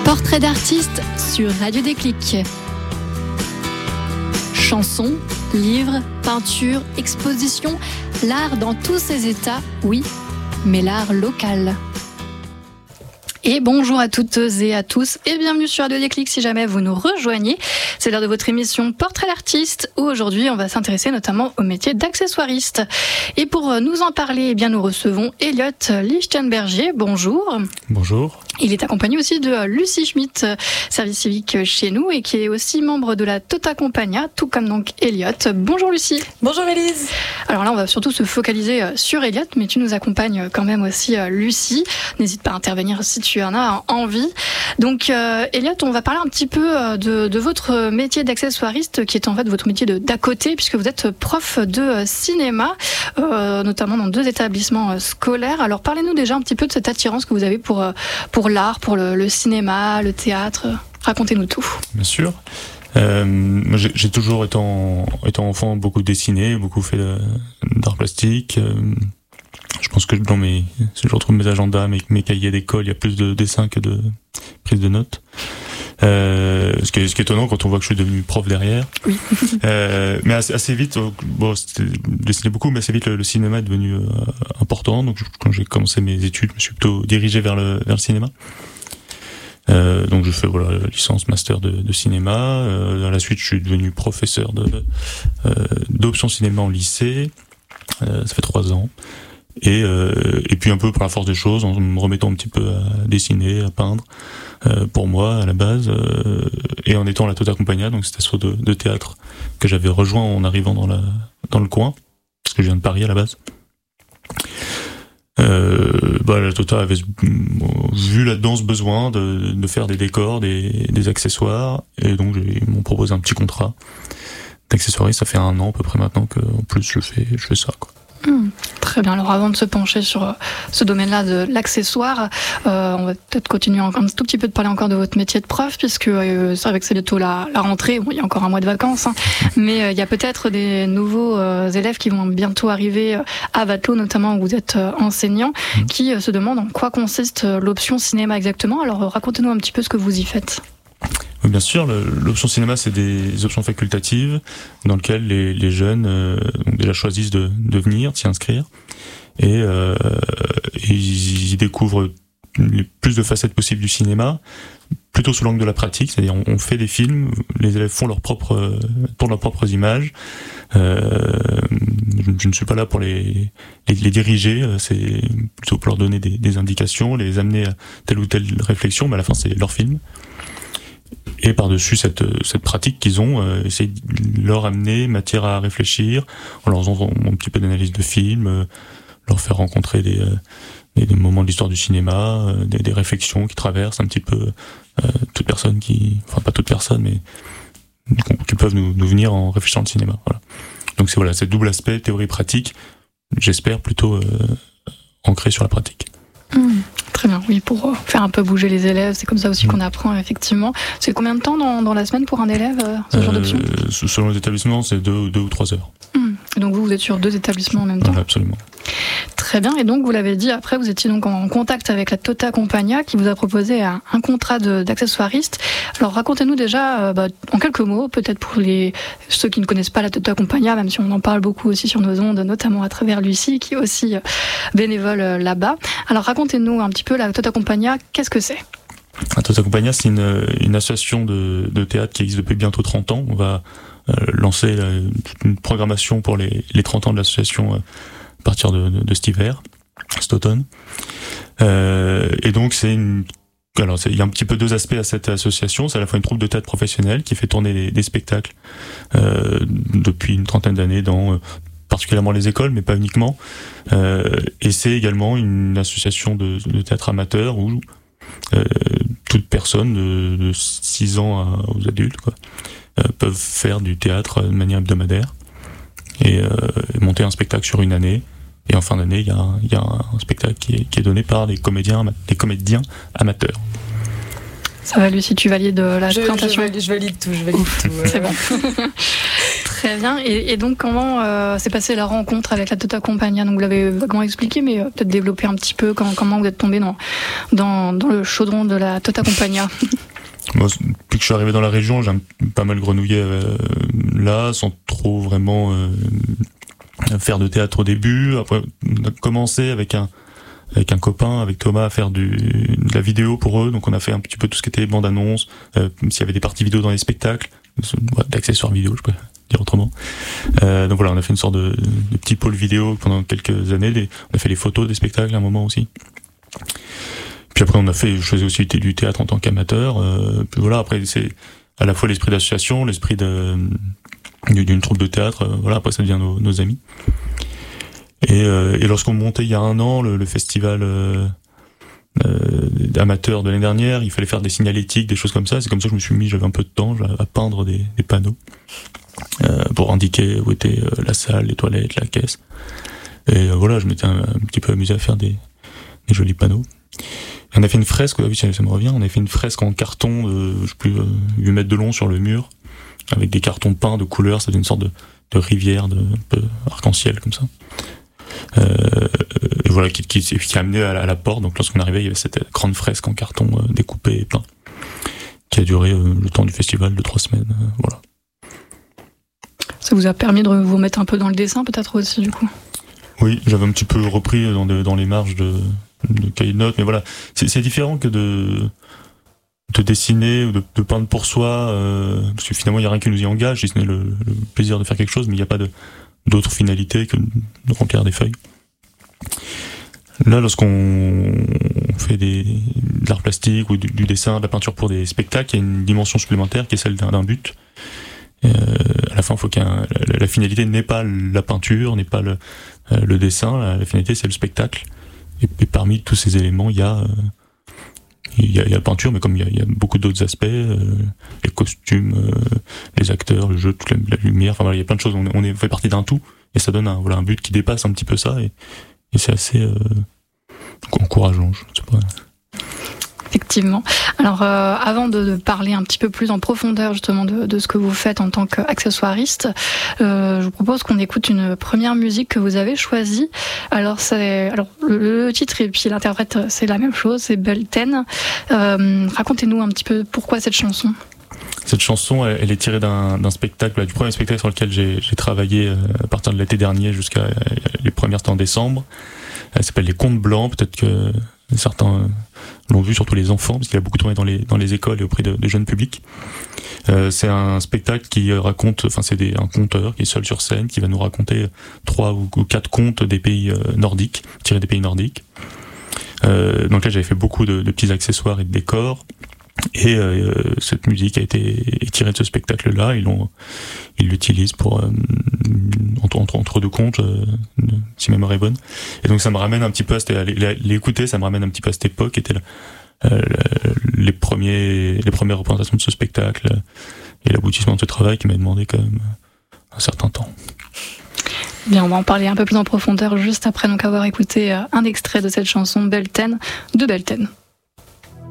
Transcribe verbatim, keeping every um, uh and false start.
Portrait d'artiste sur Radio Déclic. Chansons, livres, peintures, expositions, l'art dans tous ses états, oui, mais l'art local. Et bonjour à toutes et à tous et bienvenue sur Radio Déclic si jamais vous nous rejoignez. C'est l'heure de votre émission Portrait d'artiste où aujourd'hui on va s'intéresser notamment au métier d'accessoiriste. Et pour nous en parler, eh bien nous recevons Elliot Lichtenberger. Bonjour. Bonjour. Il est accompagné aussi de Lucie Schmitt, service civique chez nous et qui est aussi membre de la Tota Compagnia, tout comme donc Elliot. Bonjour Lucie. Bonjour Élise. Alors là on va surtout se focaliser sur Elliot, mais tu nous accompagnes quand même aussi Lucie. N'hésite pas à intervenir si tu tu en as envie. Donc, euh, Elliot, on va parler un petit peu de, de votre métier d'accessoiriste, qui est en fait votre métier de, d'à côté, puisque vous êtes prof de cinéma, euh, notamment dans deux établissements scolaires. Alors, parlez-nous déjà un petit peu de cette attirance que vous avez pour, pour l'art, pour le, le cinéma, le théâtre. Racontez-nous tout. Bien sûr. Euh, j'ai, j'ai toujours, étant, étant enfant, beaucoup dessiné, beaucoup fait de, d'art plastique. Euh, Je pense que dans mes, si je retrouve mes agendas, mes, mes cahiers d'école, il y a plus de dessins que de prise de notes. Euh, ce qui est, ce qui est étonnant quand on voit que je suis devenu prof derrière. Oui. euh, mais assez, assez vite, bon, c'était dessiné beaucoup, mais assez vite le, le cinéma est devenu euh, important. Donc, quand j'ai commencé mes études, je me suis plutôt dirigé vers le, vers le cinéma. Euh, donc, je fais voilà licence, master de, de cinéma. Euh, à la suite, je suis devenu professeur de euh, d'option cinéma en lycée. Euh, ça fait trois ans. Et, euh, et puis un peu par la force des choses, en me remettant un petit peu à dessiner, à peindre, euh, pour moi à la base, euh, et en étant à la Tota Compagnia, donc cette asso de, de théâtre que j'avais rejoint en arrivant dans, la, dans le coin, parce que je viens de Paris à la base. Euh, bah, la Tota avait vu là-dedans ce besoin de, de faire des décors, des, des accessoires, et donc ils m'ont proposé un petit contrat d'accessoiriste. Ça fait un an à peu près maintenant que en plus je fais, je fais ça, quoi. Mmh, très bien. Alors avant de se pencher sur ce domaine-là de l'accessoire, euh, on va peut-être continuer encore un tout petit peu de parler encore de votre métier de prof, puisque euh, c'est vrai que c'est bientôt la, la rentrée. Bon, il y a encore un mois de vacances, hein, mais euh, il y a peut-être des nouveaux euh, élèves qui vont bientôt arriver à Watteau, notamment où vous êtes euh, enseignant, mmh. qui euh, se demandent en quoi consiste l'option cinéma exactement. Alors euh, racontez-nous un petit peu ce que vous y faites. Bien sûr, le, l'option cinéma, c'est des options facultatives dans lesquelles les, les jeunes euh, donc déjà choisissent de, de venir, de s'y inscrire, et, euh, et ils y découvrent les plus de facettes possibles du cinéma, plutôt sous l'angle de la pratique, c'est-à-dire on, on fait des films, les élèves font leurs propres, tournent leurs propres images. Euh, je, je ne suis pas là pour les, les, les diriger, c'est plutôt pour leur donner des, des indications, les amener à telle ou telle réflexion, mais à la fin c'est leur film. Et par-dessus cette, cette pratique qu'ils ont, euh, essayer de leur amener matière à réfléchir, en leur faisant un petit peu d'analyse de film, euh, leur faire rencontrer des, euh, des, des moments de l'histoire du cinéma, euh, des, des réflexions qui traversent un petit peu euh, toute personne qui... Enfin, pas toute personne, mais qui peuvent nous, nous venir en réfléchissant le cinéma. Voilà. Donc c'est voilà, c'est double aspect, théorie-pratique, j'espère plutôt euh, ancré sur la pratique. Mmh, très bien, oui, pour faire un peu bouger les élèves, c'est comme ça aussi mmh. qu'on apprend effectivement. C'est combien de temps dans, dans la semaine pour un élève, ce euh, genre d'option ? Selon les établissements, c'est deux, deux ou trois heures. Mmh. Et donc vous, vous êtes sur deux établissements en même temps ? Voilà, absolument. Très bien, et donc vous l'avez dit, après vous étiez donc en contact avec la Tota Compagnia qui vous a proposé un, un contrat de, d'accessoiriste. Alors racontez-nous déjà, euh, bah, en quelques mots, peut-être pour les, ceux qui ne connaissent pas la Tota Compagnia, même si on en parle beaucoup aussi sur nos ondes, notamment à travers Lucie qui est aussi euh, bénévole euh, là-bas. Alors racontez-nous un petit peu la Tota Compagnia, qu'est-ce que c'est ? La Tota Compagnia, c'est une, une association de, de théâtre qui existe depuis bientôt trente ans. On va euh, lancer là, une programmation pour les, les trente ans de l'association euh, à partir de, de, de cet hiver, cet automne. Euh, et donc c'est une... Alors il y a un petit peu deux aspects à cette association. C'est à la fois une troupe de théâtre professionnelle qui fait tourner des, des spectacles euh, depuis une trentaine d'années dans... Euh, particulièrement les écoles, mais pas uniquement. Euh, et c'est également une association de, de théâtre amateur où euh, toute personne de, de six ans à, aux adultes quoi, euh, peuvent faire du théâtre de manière hebdomadaire et, euh, et monter un spectacle sur une année. Et en fin d'année, il y a, y a un spectacle qui est, qui est donné par des comédiens, des comédiens amateurs. Ça va, Lucie, tu valides la je, présentation ? je valide, je valide tout, je valide Ouf, tout. Euh, c'est bon. Très bien. Et, et donc, comment euh, s'est passée la rencontre avec la Tota Compagnia? Donc, vous l'avez vaguement expliqué, mais euh, peut-être développer un petit peu comment, comment vous êtes tombé dans, dans, dans le chaudron de la Tota Compagnia. Moi, depuis que je suis arrivé dans la région, j'ai un, pas mal grenouillé euh, là, sans trop vraiment euh, faire de théâtre au début. Après, on a commencé avec un avec un copain, avec Thomas, à faire du, de la vidéo pour eux. Donc on a fait un petit peu tout ce qui était bande-annonce, euh, s'il y avait des parties vidéo dans les spectacles, d'accessoires vidéo, je peux dire autrement. Euh, donc voilà, on a fait une sorte de, de petit pôle vidéo pendant quelques années. Les, on a fait les photos des spectacles à un moment aussi. Puis après on a fait, je faisais aussi du théâtre en tant qu'amateur. Euh, puis voilà, après c'est à la fois l'esprit d'association, l'esprit de, d'une troupe de théâtre. Euh, voilà, après ça devient nos, nos amis. Et, euh, et lorsqu'on montait il y a un an le, le festival euh, euh, amateur de l'année dernière, il fallait faire des signalétiques, des choses comme ça. C'est comme ça que je me suis mis, j'avais un peu de temps à peindre des, des panneaux euh, pour indiquer où était euh, la salle, les toilettes, la caisse. Et euh, voilà, je m'étais un, un petit peu amusé à faire des, des jolis panneaux. Et on a fait une fresque, oui, ça, ça me revient, on a fait une fresque en carton de, je sais plus, euh, huit mètres de long sur le mur, avec des cartons peints de couleurs, ça faisait une sorte de, de rivière, de, un peu arc-en-ciel comme ça. Euh, et voilà, qui, qui, qui a amené à la, à la porte. Donc lorsqu'on arrivait, il y avait cette grande fresque en carton euh, découpé et peint, qui a duré euh, le temps du festival de trois semaines. Euh, voilà. Ça vous a permis de vous mettre un peu dans le dessin, peut-être aussi, du coup? Oui, j'avais un petit peu repris dans, de, dans les marges de, de cahier de notes, mais voilà, c'est, c'est différent que de, de dessiner ou de, de peindre pour soi, euh, parce que finalement il n'y a rien qui nous y engage, si ce n'est le, le plaisir de faire quelque chose, mais il n'y a pas de d'autres finalités que de remplir des feuilles. Là, lorsqu'on fait des, de l'art plastique ou du, du dessin, de la peinture pour des spectacles, il y a une dimension supplémentaire qui est celle d'un, d'un but. Euh, à la fin, il faut qu'il y ait un, la, la finalité n'est pas la peinture, n'est pas le, euh, le dessin, la, la finalité c'est le spectacle. Et, et parmi tous ces éléments, il y a, euh, il y a, il y a la peinture, mais comme il y a, il y a beaucoup d'autres aspects, euh, les costumes, euh, les acteurs, le jeu, toute la, la lumière, enfin voilà, il y a plein de choses, on, est, on est, fait partie d'un tout, et ça donne un, voilà, un but qui dépasse un petit peu ça, et, et c'est assez euh, encourageant, je sais pas. Effectivement. Alors, euh, avant de, de parler un petit peu plus en profondeur justement de, de ce que vous faites en tant qu'accessoiriste, euh, je vous propose qu'on écoute une première musique que vous avez choisie. Alors, c'est, alors le, le titre et puis l'interprète, c'est la même chose, c'est Beltane. Euh, racontez-nous un petit peu pourquoi cette chanson. Cette chanson, elle, elle est tirée d'un, d'un spectacle, là, du premier spectacle sur lequel j'ai, j'ai travaillé euh, à partir de l'été dernier jusqu'à euh, les premières, c'était en décembre. Elle s'appelle Les Contes Blancs, peut-être que certains l'ont vu, surtout les enfants, parce qu'il a beaucoup tourné dans les, dans les écoles et auprès de, des jeunes publics. Euh, c'est un spectacle qui raconte, enfin c'est des, un conteur qui est seul sur scène, qui va nous raconter trois ou, ou quatre contes des pays euh, nordiques, tirés des pays nordiques. Euh, dans lequel j'avais fait beaucoup de, de petits accessoires et de décors. Et euh, cette musique a été tirée de ce spectacle-là. Ils l'ont, ils l'utilisent pour euh, entre, entre entre deux contes, euh, si ma mémoire est bonne. Et donc ça me ramène un petit peu à cette, l'écouter, ça me ramène un petit peu à cette époque, qui était euh, les premiers, les premières représentations de ce spectacle et l'aboutissement de ce travail qui m'a demandé quand même un certain temps. Bien, on va en parler un peu plus en profondeur juste après donc avoir écouté un extrait de cette chanson Beltane de Beltane.